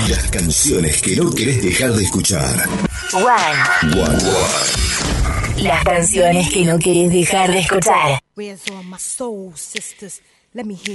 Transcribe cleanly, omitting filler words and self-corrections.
Las canciones que no querés dejar de escuchar. One. Las canciones que no querés dejar de escuchar.